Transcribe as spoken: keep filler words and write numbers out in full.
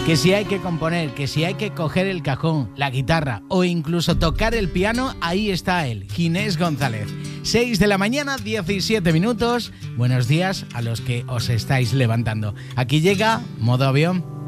Que si hay que componer, que si hay que coger el cajón, la guitarra o incluso tocar el piano, ahí está él, Ginés González. seis de la mañana, diecisiete minutos. Buenos días a los que os estáis levantando. Aquí llega Modo Avión.